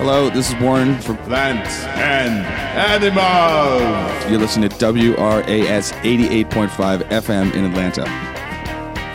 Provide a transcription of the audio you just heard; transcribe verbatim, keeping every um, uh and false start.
Hello, this is Warren from Plants and Animals. You're listening to W R A S eighty-eight point five F M in Atlanta.